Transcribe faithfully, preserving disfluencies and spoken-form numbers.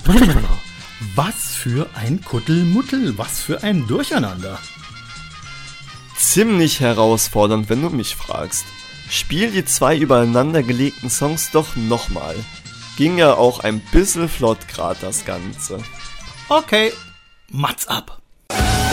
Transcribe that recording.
Was für ein Kuddelmuddel, was für ein Durcheinander. Ziemlich herausfordernd, wenn du mich fragst. Spiel die zwei übereinander gelegten Songs doch nochmal. Ging ja auch ein bisschen flott grad das Ganze. Okay, Mats ab.